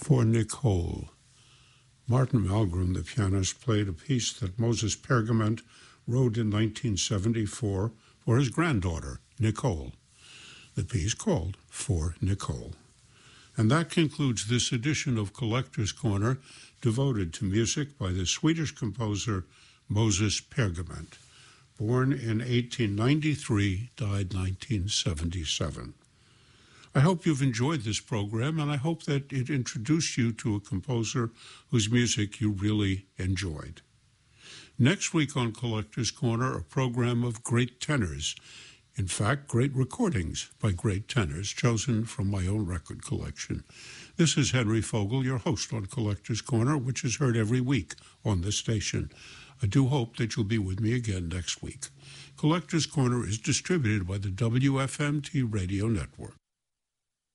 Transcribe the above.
For Nicole. Martin Malgren, the pianist, played a piece that Moses Pergament wrote in 1974 for his granddaughter, Nicole. The piece called For Nicole. And that concludes this edition of Collector's Corner, devoted to music by the Swedish composer Moses Pergament. Born in 1893, died 1977. I hope you've enjoyed this program, and I hope that it introduced you to a composer whose music you really enjoyed. Next week on Collector's Corner, a program of great tenors. In fact, great recordings by great tenors chosen from my own record collection. This is Henry Fogel, your host on Collector's Corner, which is heard every week on this station. I do hope that you'll be with me again next week. Collector's Corner is distributed by the WFMT Radio Network.